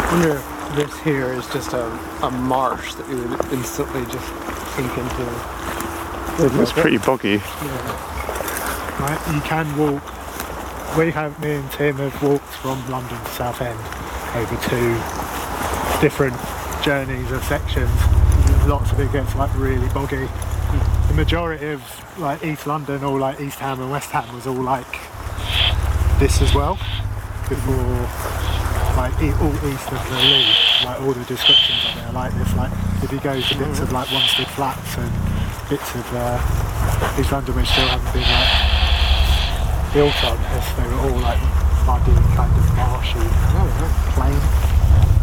wonder if this here is just a marsh that you would instantly just sink into. It looks pretty boggy. Yeah. Right, you can walk. Me and Tim have walked from London to Southend over 2 different journeys of sections. Lots of it gets like really boggy. The majority of like East London, or like East Ham and West Ham, was all like this as well before, like all east of the Lee. Like all the descriptions of it are like this. Like if you go to bits of like Wanstead Flats and bits of East London which still haven't been like built on, as they were all like muddy, kind of marshy, plain.